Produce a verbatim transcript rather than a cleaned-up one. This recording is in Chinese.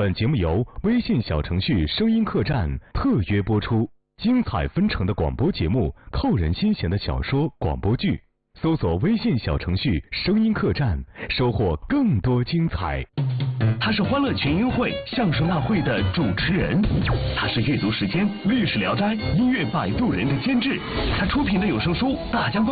本节目由微信小程序声音客栈特约播出，精彩纷呈的广播节目，扣人心弦的小说广播剧，搜索微信小程序声音客栈，收获更多精彩。 他是欢乐群英会相声大会的主持人，他是阅读时间历史聊斋音乐摆渡人的监制，他出品的有声书大江东